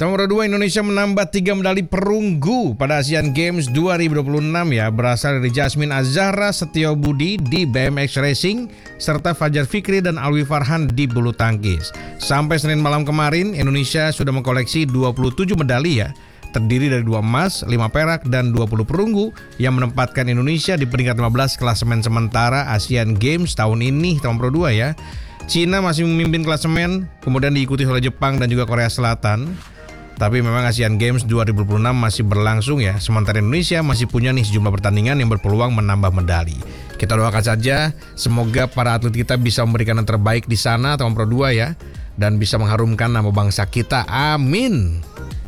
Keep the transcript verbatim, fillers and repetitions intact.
Nomor dua, Indonesia menambah tiga medali perunggu pada Asian Games dua ribu dua puluh enam ya, berasal dari Jasmine Azahra Setiobudi di B M X Racing serta Fajar Fikri dan Alwi Farhan di bulu tangkis. Sampai Senin malam kemarin, Indonesia sudah mengkoleksi dua puluh tujuh medali ya, terdiri dari dua emas, lima perak, dan dua puluh perunggu yang menempatkan Indonesia di peringkat lima belas klasemen sementara Asian Games tahun ini, nomor dua ya. Cina masih memimpin klasemen, kemudian diikuti oleh Jepang dan juga Korea Selatan. Tapi memang Asian Games dua ribu dua puluh enam masih berlangsung ya, sementara Indonesia masih punya nih sejumlah pertandingan yang berpeluang menambah medali. Kita doakan saja semoga para atlet kita bisa memberikan yang terbaik di sana, nomor dua ya, dan bisa mengharumkan nama bangsa kita. Amin.